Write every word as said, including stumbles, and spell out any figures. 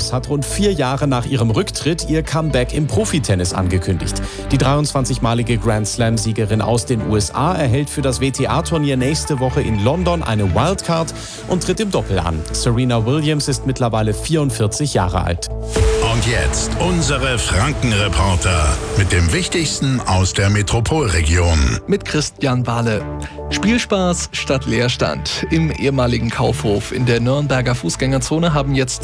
Williams hat rund vier Jahre nach ihrem Rücktritt ihr Comeback im Profitennis angekündigt. Die dreiundzwanzigmalige Grand Slam-Siegerin aus den U S A erhält für das W T A-Turnier nächste Woche in London eine Wildcard und tritt im Doppel an. Serena Williams ist mittlerweile vierundvierzig Jahre alt. Und jetzt unsere Franken-Reporter mit dem Wichtigsten aus der Metropolregion. Mit Christian Wahle. Spielspaß statt Leerstand. Im ehemaligen Kaufhof in der Nürnberger Fußgängerzone haben jetzt